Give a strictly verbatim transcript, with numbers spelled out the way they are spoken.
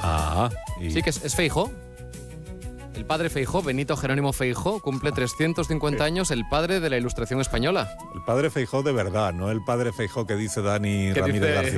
Ah, y... Sí, que es, es Feijóo. El padre Feijóo, Benito Jerónimo Feijóo, cumple trescientos cincuenta años, el padre de la Ilustración española. El padre Feijóo de verdad, no el padre Feijóo que dice Dani Que Ramírez dice... García.